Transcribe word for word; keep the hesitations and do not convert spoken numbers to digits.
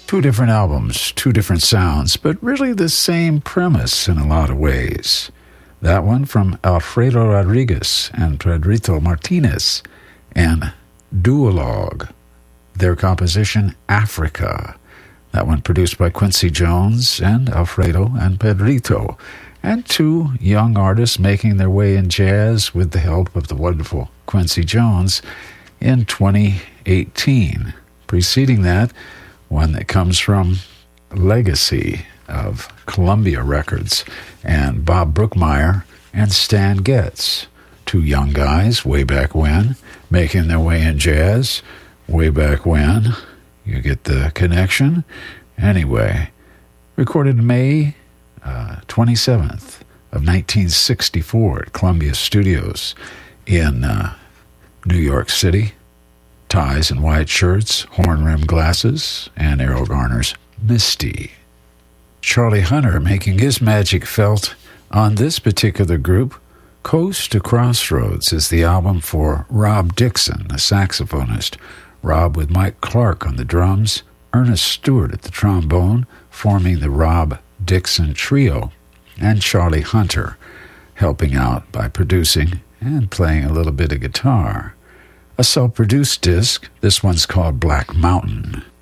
Two different albums, two different sounds, but really the same premise in a lot of ways. That one from Alfredo Rodriguez and Pedrito Martinez and Duologue, their composition Africa. That one produced by Quincy Jones and Alfredo and Pedrito, and two young artists making their way in jazz with the help of the wonderful Quincy Jones in twenty eighteen. Preceding that, one that comes from Legacy of Columbia Records and Bob Brookmeyer and Stan Getz, two young guys way back when, making their way in jazz way back when. You get the connection? Anyway, recorded May uh, twenty-seventh of nineteen sixty-four at Columbia Studios in uh, New York City. Ties and white shirts, horn-rimmed glasses, and Errol Garner's Misty. Charlie Hunter making his magic felt on this particular group. Coast to Crossroads is the album for Rob Dixon, a saxophonist. Rob with Mike Clark on the drums, Ernest Stewart at the trombone, forming the Rob Dixon Trio, and Charlie Hunter helping out by producing and playing a little bit of guitar. A self-produced disc, this one's called Black Mountain.